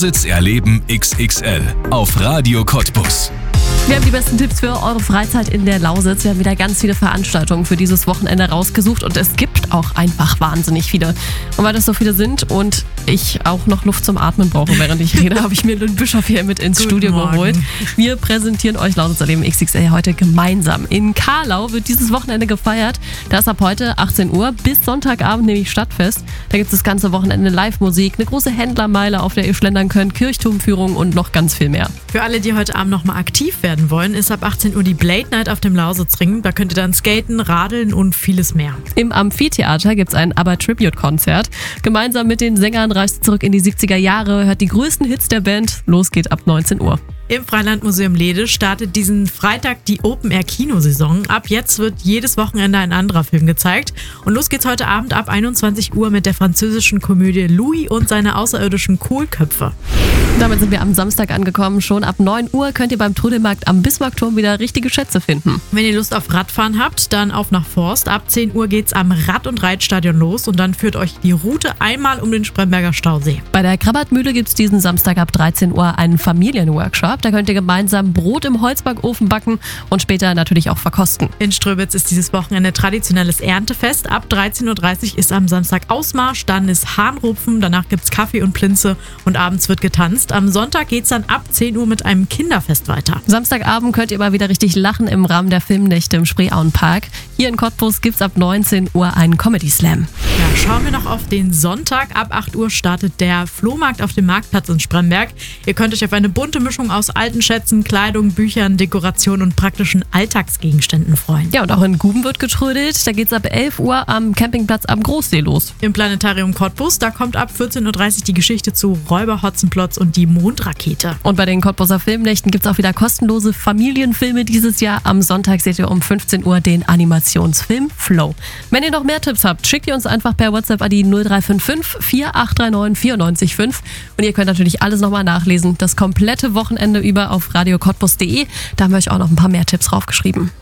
Lausitz erleben XXL auf Radio Cottbus. Wir haben die besten Tipps für eure Freizeit in der Lausitz. Wir haben wieder ganz viele Veranstaltungen für dieses Wochenende rausgesucht und es gibt auch einfach wahnsinnig viele. Und weil das so viele sind und ich auch noch Luft zum Atmen brauche, während ich rede, habe ich mir Lynn Bischof hier mit ins Studio geholt. Wir präsentieren euch Lausitz erleben XXL heute gemeinsam. In Karlau wird dieses Wochenende gefeiert. Da ist ab heute 18 Uhr bis Sonntagabend nämlich Stadtfest. Da gibt es das ganze Wochenende Live-Musik, eine große Händlermeile, auf der ihr schlendern könnt, Kirchturmführung und noch ganz viel mehr. Für alle, die heute Abend nochmal aktiv werden wollen, ist ab 18 Uhr die Blade Night auf dem Lausitzring. Da könnt ihr dann skaten, radeln und vieles mehr. Im Amphitheater gibt es ein ABBA-Tribute-Konzert. Gemeinsam mit den Sängern reist ihr zurück in die 70er Jahre, hört die größten Hits der Band. Los geht ab 19 Uhr. Im Freilandmuseum Lede startet diesen Freitag die Open-Air-Kinosaison. Ab jetzt wird jedes Wochenende ein anderer Film gezeigt. Und los geht's heute Abend ab 21 Uhr mit der französischen Komödie Louis und seine außerirdischen Kohlköpfe. Damit sind wir am Samstag angekommen. Schon ab 9 Uhr könnt ihr beim Trödelmarkt am Bismarckturm wieder richtige Schätze finden. Wenn ihr Lust auf Radfahren habt, dann auf nach Forst. Ab 10 Uhr geht's am Rad- und Reitstadion los und dann führt euch die Route einmal um den Spremberger Stausee. Bei der Krabbertmühle gibt's diesen Samstag ab 13 Uhr einen Familienworkshop. Da könnt ihr gemeinsam Brot im Holzbackofen backen und später natürlich auch verkosten. In Ströbitz ist dieses Wochenende traditionelles Erntefest. Ab 13.30 Uhr ist am Samstag Ausmarsch, dann ist Hahnrupfen, danach gibt's Kaffee und Plinze und abends wird getanzt. Am Sonntag geht's dann ab 10 Uhr mit einem Kinderfest weiter. Samstagabend könnt ihr mal wieder richtig lachen im Rahmen der Filmnächte im Spreeauenpark. Hier in Cottbus gibt's ab 19 Uhr einen Comedy Slam. Ja, schauen wir noch auf den Sonntag. Ab 8 Uhr startet der Flohmarkt auf dem Marktplatz in Spremberg. Ihr könnt euch auf eine bunte Mischung aus alten Schätzen, Kleidung, Büchern, Dekorationen und praktischen Alltagsgegenständen freuen. Ja, und auch in Guben wird getrödelt. Da geht's ab 11 Uhr am Campingplatz am Großsee los. Im Planetarium Cottbus, da kommt ab 14.30 Uhr die Geschichte zu Räuber Hotzenplotz und die Mondrakete. Und bei den Cottbuser Filmnächten gibt's auch wieder kostenlose Familienfilme dieses Jahr. Am Sonntag seht ihr um 15 Uhr den Animationsfilm Flow. Wenn ihr noch mehr Tipps habt, schickt ihr uns einfach per WhatsApp an die 0355 4839 945. Und ihr könnt natürlich alles nochmal nachlesen. Das komplette Wochenende über auf radiocottbus.de. Da haben wir euch auch noch ein paar mehr Tipps draufgeschrieben.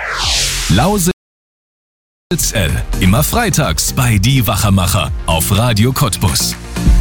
Lausitz L. Immer freitags bei Die Wachermacher auf Radio Cottbus.